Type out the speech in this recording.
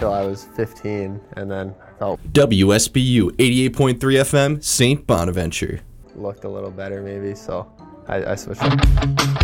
till I was 15, and then felt WSBU 88.3 FM, St. Bonaventure. looked a little better maybe, so I switched up.